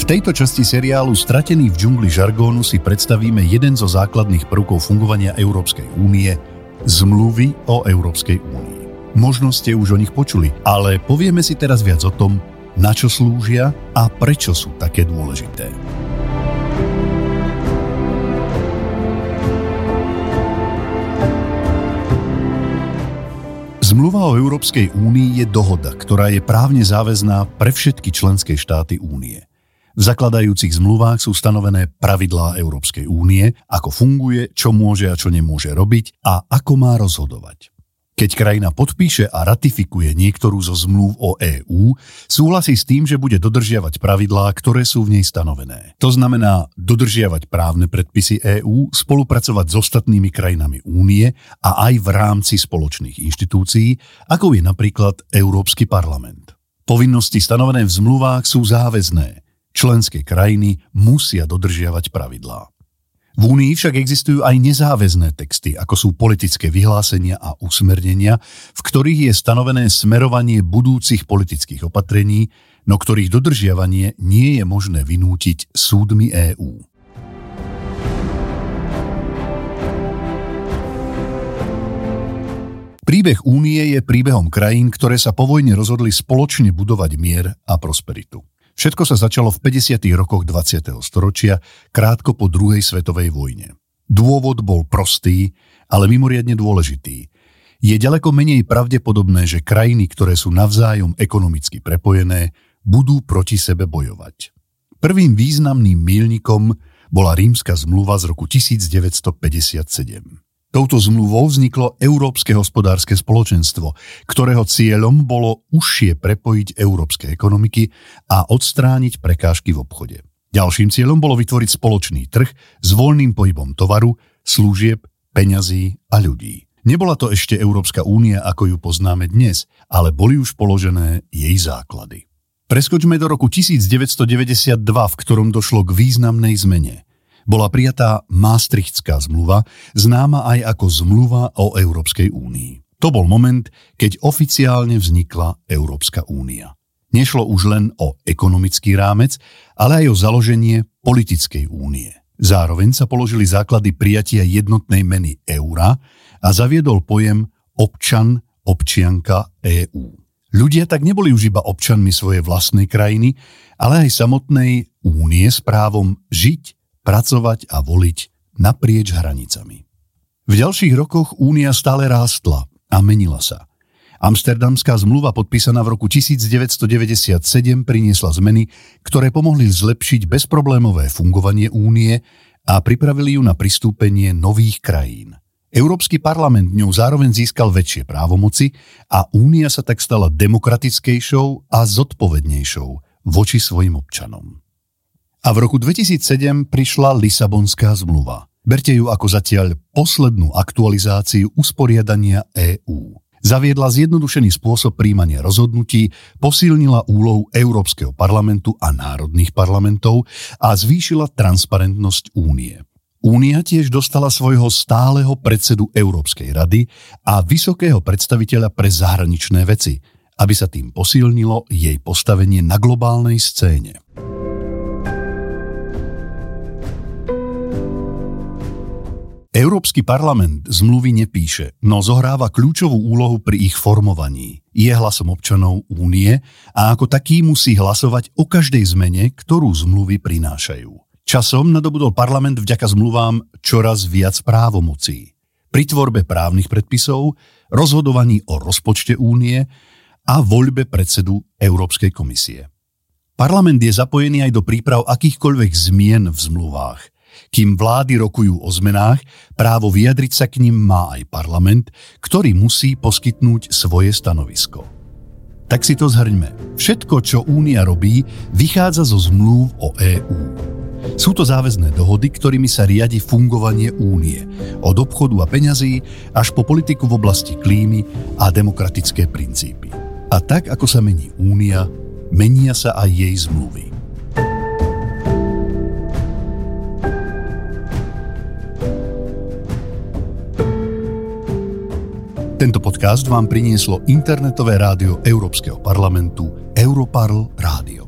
tejto časti seriálu Stratený v džungli žargónu si predstavíme jeden zo základných prvkov fungovania Európskej únie – zmluvy o Európskej únii. Možno ste už o nich počuli, ale povieme si teraz viac o tom, na čo slúžia a prečo sú také dôležité. Zmluva o Európskej únii je dohoda, ktorá je právne záväzná pre všetky členské štáty únie. V zakladajúcich zmluvách sú stanovené pravidlá Európskej únie, ako funguje, čo môže a čo nemôže robiť a ako má rozhodovať. Keď krajina podpíše a ratifikuje niektorú zo zmluv o EÚ, súhlasí s tým, že bude dodržiavať pravidlá, ktoré sú v nej stanovené. To znamená dodržiavať právne predpisy EÚ, spolupracovať s ostatnými krajinami únie a aj v rámci spoločných inštitúcií, ako je napríklad Európsky parlament. Povinnosti stanovené v zmluvách sú záväzné. Členské krajiny musia dodržiavať pravidlá. V Únii však existujú aj nezáväzné texty, ako sú politické vyhlásenia a usmernenia, v ktorých je stanovené smerovanie budúcich politických opatrení, no ktorých dodržiavanie nie je možné vynútiť súdmi EÚ. Príbeh Únie je príbehom krajín, ktoré sa po vojne rozhodli spoločne budovať mier a prosperitu. Všetko sa začalo v 50. rokoch 20. storočia, krátko po druhej svetovej vojne. Dôvod bol prostý, ale mimoriadne dôležitý. Je ďaleko menej pravdepodobné, že krajiny, ktoré sú navzájom ekonomicky prepojené, budú proti sebe bojovať. Prvým významným míľnikom bola Rímska zmluva z roku 1957. Touto zmluvou vzniklo Európske hospodárske spoločenstvo, ktorého cieľom bolo užšie prepojiť európske ekonomiky a odstrániť prekážky v obchode. Ďalším cieľom bolo vytvoriť spoločný trh s voľným pohybom tovaru, služieb, peňazí a ľudí. Nebola to ešte Európska únia, ako ju poznáme dnes, ale boli už položené jej základy. Preskočme do roku 1992, v ktorom došlo k významnej zmene. Bola prijatá Maastrichtská zmluva, známa aj ako Zmluva o Európskej únii. To bol moment, keď oficiálne vznikla Európska únia. Nešlo už len o ekonomický rámec, ale aj o založenie politickej únie. Zároveň sa položili základy prijatia jednotnej meny eura a zaviedol pojem občan, občianka EÚ. Ľudia tak neboli už iba občanmi svojej vlastnej krajiny, ale aj samotnej únie s právom žiť, pracovať a voliť naprieč hranicami. V ďalších rokoch únia stále rástla a menila sa. Amsterdamská zmluva podpísaná v roku 1997 priniesla zmeny, ktoré pomohli zlepšiť bezproblémové fungovanie únie a pripravili ju na pristúpenie nových krajín. Európsky parlament ňou zároveň získal väčšie právomoci a únia sa tak stala demokratickejšou a zodpovednejšou voči svojim občanom. A v roku 2007 prišla Lisabonská zmluva. Berte ju ako zatiaľ poslednú aktualizáciu usporiadania EÚ. Zaviedla zjednodušený spôsob prijímania rozhodnutí, posilnila úlohu Európskeho parlamentu a národných parlamentov a zvýšila transparentnosť únie. Únia tiež dostala svojho stáleho predsedu Európskej rady a vysokého predstaviteľa pre zahraničné veci, aby sa tým posilnilo jej postavenie na globálnej scéne. Európsky parlament zmluvy nepíše, no zohráva kľúčovú úlohu pri ich formovaní. Je hlasom občanov únie a ako taký musí hlasovať o každej zmene, ktorú zmluvy prinášajú. Časom nadobudol parlament vďaka zmluvám čoraz viac právomocí. Pri tvorbe právnych predpisov, rozhodovaní o rozpočte únie a voľbe predsedu Európskej komisie. Parlament je zapojený aj do príprav akýchkoľvek zmien v zmluvách. Kým vlády rokujú o zmenách, právo vyjadriť sa k nim má aj parlament, ktorý musí poskytnúť svoje stanovisko. Tak si to zhrňme. Všetko, čo únia robí, vychádza zo zmlúv o EÚ. Sú to záväzné dohody, ktorými sa riadi fungovanie únie, od obchodu a peňazí až po politiku v oblasti klímy a demokratické princípy. A tak, ako sa mení únia, menia sa aj jej zmluvy. Tento podcast vám prinieslo internetové rádio Európskeho parlamentu Europarl Rádio.